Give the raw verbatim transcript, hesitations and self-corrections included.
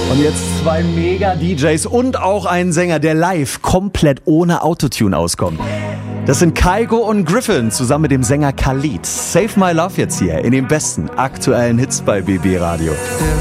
Und jetzt zwei Mega-D Js und auch einen Sänger, der live komplett ohne Autotune auskommt. Das sind Kygo und Griffin zusammen mit dem Sänger Khalid. Save My Love jetzt hier in den besten aktuellen Hits bei B B Radio.